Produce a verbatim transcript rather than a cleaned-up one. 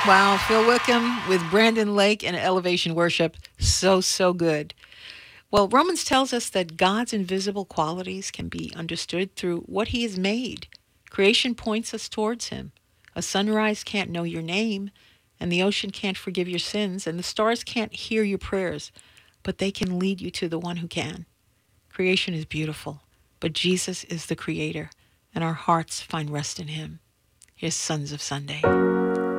Wow, Phil Wickham with Brandon Lake and Elevation Worship. So, so good. Well, Romans tells us that God's invisible qualities can be understood through what he has made. Creation points us towards him. A sunrise can't know your name, and the ocean can't forgive your sins, and the stars can't hear your prayers, but they can lead you to the one who can. Creation is beautiful, but Jesus is the creator, and our hearts find rest in him. Here's Sons of Sunday.